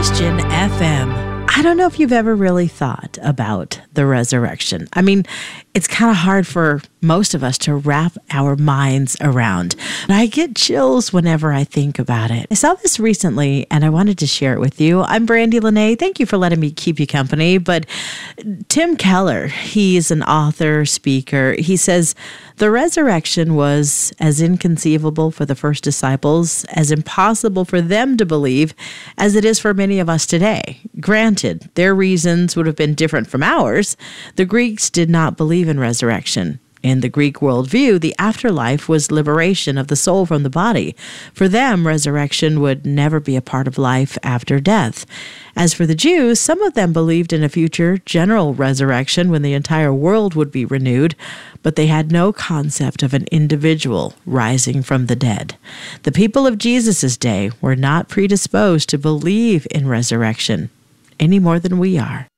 Christian FM. I don't know if you've ever really thought about the resurrection. I mean, it's kind of hard for most of us to wrap our minds around. But I get chills whenever I think about it. I saw this recently and I wanted to share it with you. I'm Brandy Lene. Thank you for letting me keep you company. But Tim Keller, he's an author, speaker. He says, the resurrection was as inconceivable for the first disciples, as impossible for them to believe as it is for many of us today. Granted, their reasons would have been different from ours. The Greeks did not believe in resurrection. In the Greek worldview, the afterlife was liberation of the soul from the body. For them, resurrection would never be a part of life after death. As for the Jews, some of them believed in a future general resurrection when the entire world would be renewed, but they had no concept of an individual rising from the dead. The people of Jesus' day were not predisposed to believe in resurrection any more than we are.